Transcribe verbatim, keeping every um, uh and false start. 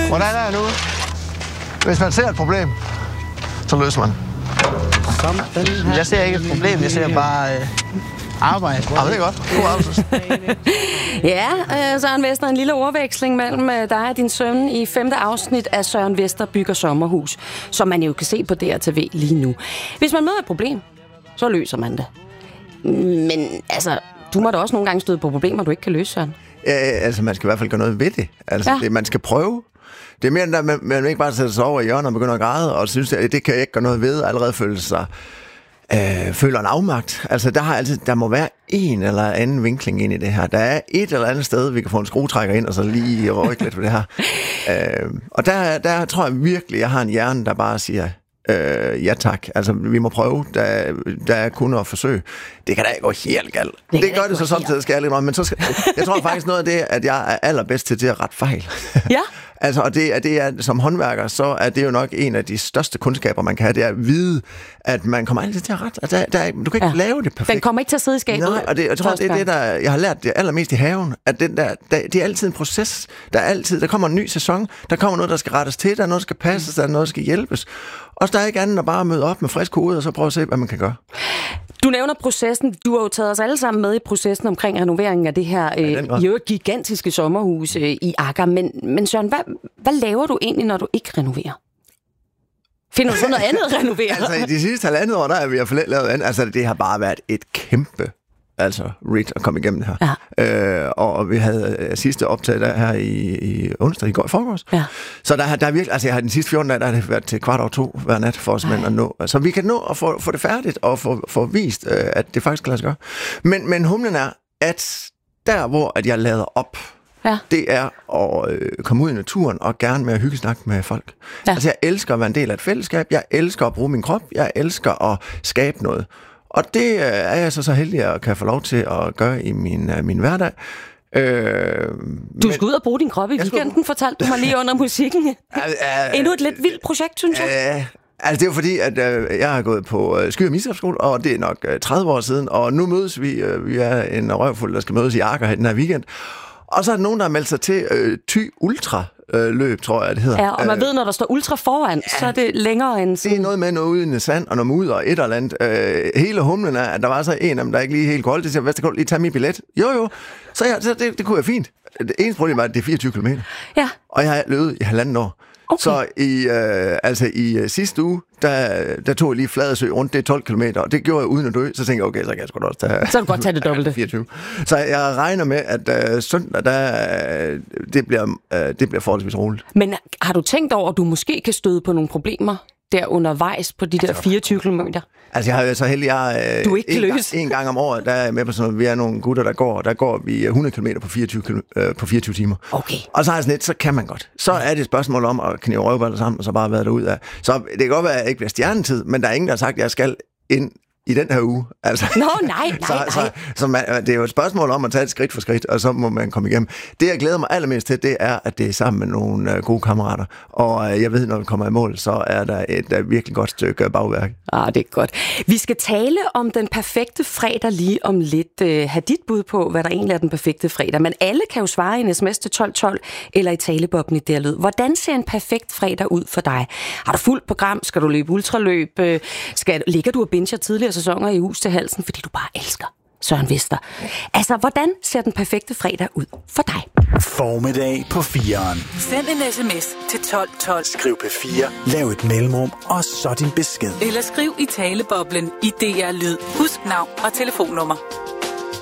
Hvordan er jeg nu? Hvis man ser et problem, så løser man. Jeg ser ikke et problem, jeg ser bare øh, arbejde. Ja, det er godt. God arbejdsløs. Ja, øh, Søren Vester, en lille ordveksling mellem øh, dig og din søn i femte afsnit af Søren Vester bygger sommerhus, som man jo kan se på D R T V lige nu. Hvis man møder et problem, så løser man det. Men altså, du må da også nogle gange støde på problemer, du ikke kan løse, Søren. Ja, altså, man skal i hvert fald gøre noget ved det. Altså, ja. det, man skal prøve. Det er mere end, at man, man ikke bare sætter sig over i hjørnet og begynder at græde, og synes, at det kan jeg ikke gøre noget ved, og allerede føler sig øh, føler en afmagt. Altså, der, har altid, der må være en eller anden vinkling ind i det her. Der er et eller andet sted, vi kan få en skruetrækker ind, og så lige rykke lidt for det her. Øh, og der, der tror jeg virkelig, jeg har en hjerne, der bare siger, Øh, ja tak, altså vi må prøve, der, der er kun at forsøge. Det kan da ikke gå helt galt. Det, det gør det så samtidig, skal jeg lidt meget, men så skal, jeg tror faktisk noget af det, at jeg er allerbedst til det at rette fejl. Ja. Altså, og det, det er, som håndværker, så er det jo nok en af de største kundskaber, man kan have, det er at vide, at man kommer altid til at rette. Altså, der, der, du kan ikke ja. lave det perfekt. Den kommer ikke til at sidde i skabet. Nej, og det, jeg tror, det er det, der, jeg har lært det allermest i haven, at den der, der, det er altid en proces. Der er altid, der kommer en ny sæson, der kommer noget, der skal rettes til, der er noget, der skal passes, der er noget, der skal hjælpes. Og der er ikke andet end at bare møde op med frisk hoved, og så prøve at se, hvad man kan gøre. Du nævner processen. Du har jo taget os alle sammen med i processen omkring renoveringen af det her øh, jo gigantiske sommerhus øh, i Agger. Men, men Søren, hvad, hvad laver du egentlig, når du ikke renoverer? Finder du så noget andet at renovere? Altså, i de sidste halvandet år, der har vi i hvert fald lavet andet. Altså, det har bare været et kæmpe altså read at komme igennem det her. Ja. Øh, og vi havde øh, sidste optag der her i, i onsdag, i går i forgårs. Ja. Så der, der er virkelig, altså jeg har den sidste fjorten dage, der har det været til kvart over to hver nat for os mænd at nå. Så vi kan nå at få, få det færdigt og få, få vist, øh, at det faktisk kan lade sig gøre. Men, men humlen er, at der hvor at jeg lader op, ja. det er at øh, komme ud i naturen og gerne med at hyggesnakke med folk. Ja. Altså jeg elsker at være en del af et fællesskab, jeg elsker at bruge min krop, jeg elsker at skabe noget. Og det er jeg så så heldig at kan få lov til at gøre i min, min hverdag. Øh, du skal ud og bruge din krop i weekenden, skulle... fortalte du mig lige under musikken. Endnu et lidt vildt projekt, synes jeg. Uh, altså det er jo fordi, at uh, jeg har gået på uh, Sky- og Miskabskole, og det er nok uh, tredive år siden, og nu mødes vi, uh, vi er en røvfuld, der skal mødes i Agger den her weekend. Og så er der nogen, der har meldt sig til uh, Thy Ultra løb, tror jeg, det hedder. Ja, og man ved, når der står ultra foran, ja, så er det længere end sådan. Det er noget med noget ude i sand og noget mudder og et eller andet. Øh, hele humlen er, at der var så en af dem, der ikke lige helt koldt. Det siger, hvad skal du lige tage min billet? Jo, jo. Så, ja, så det, det kunne være fint. Det eneste problem var, at det er fireogtyve kilometer. Ja. Og jeg har løbet i halvanden år. Okay. Så i, øh, altså i uh, sidste uge, der, der tog jeg lige Fladersø rundt, det er tolv kilometer, og det gjorde jeg uden at dø. Så tænkte jeg, okay, så kan jeg sgu da også tage... Så kan du godt tage det dobbelte. fireogtyve. Så jeg regner med, at uh, søndag, der, uh, det, bliver, uh, det bliver forholdsvis roligt. Men har du tænkt over, at du måske kan støde på nogle problemer der undervejs på de der fireogtyve kilometer? Altså, jeg har jo så heldig, jeg du ikke en, gang, en gang om året, der er med på sådan noget, vi er nogle gutter, der går, der går vi hundrede kilometer på fireogtyve, øh, på fireogtyve timer. Okay. Og så har jeg sådan lidt, så kan man godt. Så er det et spørgsmål om at knive røvballer sammen, og så bare være derud af. Så det kan godt være, at jeg ikke bliver stjernetid, men der er ingen, der har sagt, at jeg skal ind i den her uge. Altså, Nå, nej, nej, så, nej. Så, så man, det er jo et spørgsmål om at tage et skridt for skridt, og så må man komme igennem. Det, jeg glæder mig allermest til, det er, at det er sammen med nogle uh, gode kammerater. Og uh, jeg ved, når vi kommer i mål, så er der et uh, virkelig godt stykke bagværk. Ah, det er godt. Vi skal tale om den perfekte fredag lige om lidt. Uh, have dit bud på, hvad der egentlig er den perfekte fredag. Men alle kan jo svare i en sms til tolv tolv eller i talebobben i D R Lyd. Hvordan ser en perfekt fredag ud for dig? Har du fuldt program? Skal du løbe ultraløb? Skal, ligger du og binger tidligere sæsoner i hus til halsen, fordi du bare elsker Søren Vester? Altså, hvordan ser den perfekte fredag ud for dig? Formiddag på fireren. Send en sms til tolv tolv. Skriv P fire, lav et mellemrum, og så din besked. Eller skriv i taleboblen i D R Lyd. Husk navn og telefonnummer.